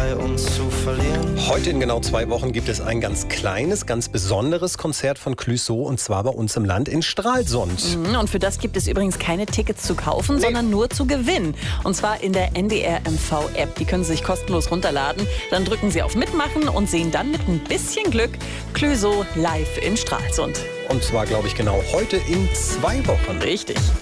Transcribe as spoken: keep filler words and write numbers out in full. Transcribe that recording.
bei uns zu verlieren. Heute in genau zwei Wochen gibt es ein ganz kleines, ganz besonderes Konzert von Clouseau, und zwar bei uns im Land in Stralsund. Mhm, und für das gibt es übrigens keine Tickets zu kaufen, Nee. sondern nur zu gewinnen. Und zwar in der N D R M V-App. Die können Sie sich kostenlos runterladen. Dann drücken Sie auf Mitmachen und sehen dann mit ein bisschen Glück Clouseau live in Stralsund. Und zwar, glaube ich, genau heute in zwei Wochen. Richtig.